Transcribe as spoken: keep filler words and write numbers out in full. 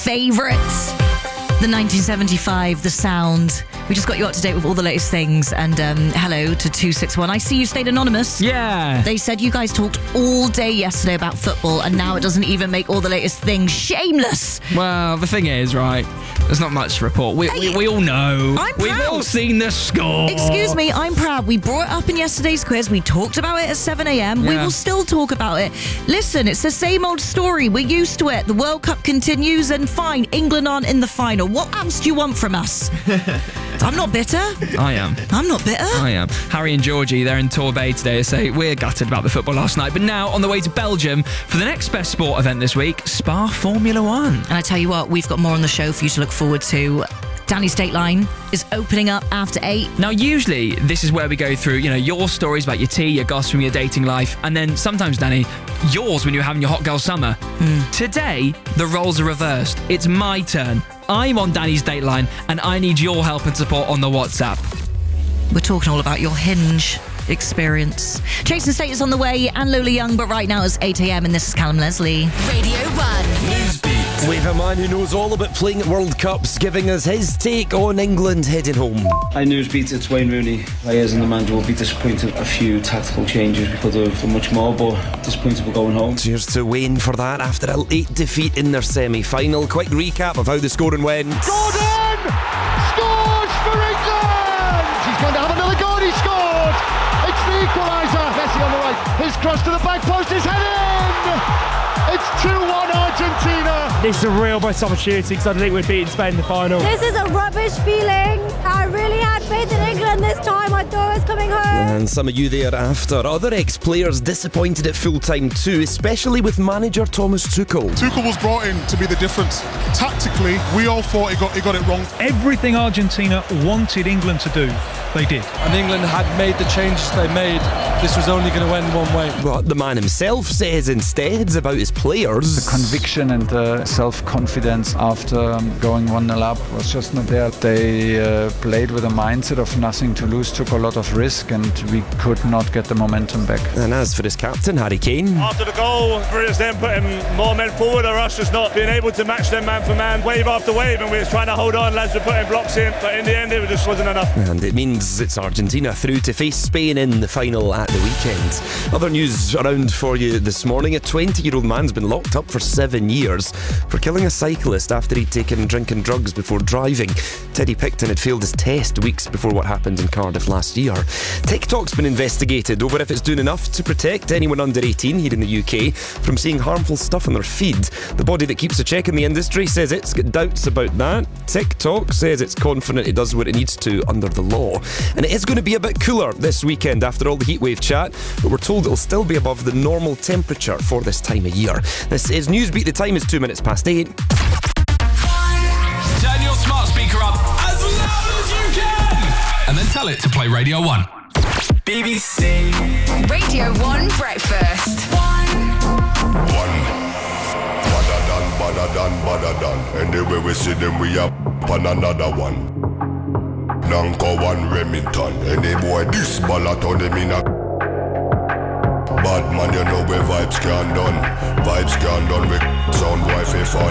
favourites. The nineteen seventy-five, The Sound. We just got you up to date with all the latest things. And um, hello to two six one. I see you stayed anonymous. Yeah. They said you guys talked all day yesterday about football and now it doesn't even make all the latest things. Shameless. Well, the thing is, right, there's not much to report. We, Hey, we, we all know. I'm We've proud. all seen the score. Excuse me, I'm proud. We brought it up in yesterday's quiz. We talked about it at seven a.m. We Yeah. will still talk about it. Listen, it's the same old story. We're used to it. The World Cup continues and fine, England aren't in the final. What else do you want from us? I'm not bitter. I am. I'm not bitter. I am. Harry and Georgie, they're in Torbay today to say we're gutted about the football last night. But now on the way to Belgium for the next best sport event this week, Spa Formula One. And I tell you what, we've got more on the show for you to look forward to. Danny's Dateline is opening up after eight. Now, usually this is where we go through, you know, your stories about your tea, your gossip from your dating life, and then sometimes, Danny, yours when you're having your hot girl summer. Mm. Today, the roles are reversed. It's my turn. I'm on Danny's Dateline, and I need your help and support on the WhatsApp. We're talking all about your Hinge experience. Jason State is on the way and Lola Young, but right now it's eight a.m. and this is Callum Leslie. Radio one. Newsbeat. We've a man who knows all about playing at World Cups, giving us his take on England heading home. Hi Newsbeat, it's Wayne Rooney. Players and the manager will be disappointed. A few tactical changes, we could have done much more, but disappointed we're going home. Cheers to Wayne for that after a late defeat in their semi-final. Quick recap of how the scoring went. Gordon scores for England! He's going to have another goal, he scored! It's the equaliser! Messi on the right, his cross to the back post is headed in! It's two one Argentina! This is a real best opportunity because I think we're beating Spain in the final. This is a rubbish feeling. I really had faith in England this time. I thought I was coming home. And some of you there after. Other ex-players disappointed at full-time too, especially with manager Thomas Tuchel. Tuchel was brought in to be the difference. Tactically, we all thought he got, he got it wrong. Everything Argentina wanted England to do, they did. And England had made the changes they made. This was only going to end one way. What the man himself says instead about his players. The conviction and the self-confidence after going one nil up was just not there. They uh, played with a mindset of nothing to lose, took a lot of risk, and we could not get the momentum back. And as for his captain, Harry Kane. After the goal, for us then putting more men forward, or us just not being able to match them man for man, wave after wave, and we were trying to hold on, lads were putting blocks in, but in the end it just wasn't enough. And it means it's Argentina through to face Spain in the final at the weekend. Other news around for you this morning. A twenty-year-old man's been locked up for seven years for killing a cyclist after he'd taken drinking drugs before driving. Teddy Picton had failed his test weeks before what happened in Cardiff last year. TikTok's been investigated over if it's doing enough to protect anyone under eighteen here in the U K from seeing harmful stuff on their feed. The body that keeps a check in the industry says it's got doubts about that. TikTok says it's confident it does what it needs to under the law. And it is going to be a bit cooler this weekend after all the heatwave chat, but we're told it'll still be above the normal temperature for this time of year. This is Newsbeat. The time is two minutes past eight. Turn your smart speaker up as loud as you can, and then tell it to play Radio one. B B C Radio one Breakfast. One. Badder done, badder done, badder done. Anyway we see them, we up on another one. Nanko one Remington. Any boy this ballot on them in a bad man, you know where vibes can done. Vibes can done with sound boy fi fall